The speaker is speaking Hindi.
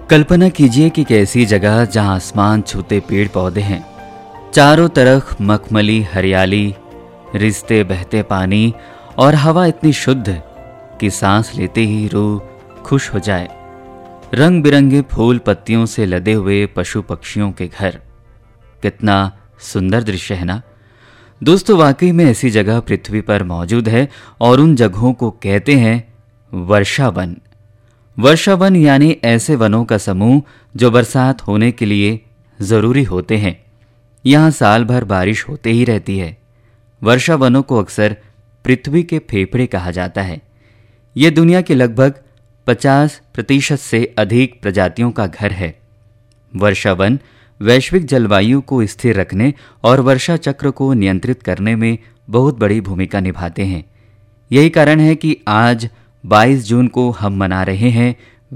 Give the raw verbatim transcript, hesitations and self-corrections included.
कल्पना कीजिए कि कैसी जगह जहां आसमान छूते पेड़ पौधे हैं, चारों तरफ मखमली हरियाली, रिश्ते बहते पानी और हवा इतनी शुद्ध कि सांस लेते ही रूह खुश हो जाए। रंग बिरंगे फूल पत्तियों से लदे हुए पशु पक्षियों के घर, कितना सुंदर दृश्य है ना दोस्तों। वाकई में ऐसी जगह पृथ्वी पर मौजूद है और उन जगहों को कहते हैं वर्षा वन। वर्षा वन यानी ऐसे वनों का समूह जो बरसात होने के लिए जरूरी होते हैं। यहाँ साल भर बारिश होते ही रहती है। वर्षा वनों को अक्सर पृथ्वी के फेफड़े कहा जाता है। ये दुनिया के लगभग पचास प्रतिशत से अधिक प्रजातियों का घर है। वर्षा वन वैश्विक जलवायु को स्थिर रखने और वर्षा चक्र को नियंत्रित करने में बहुत बड़ी भूमिका निभाते हैं। यही कारण है कि आज बाईस जून को हम मना रहे हैं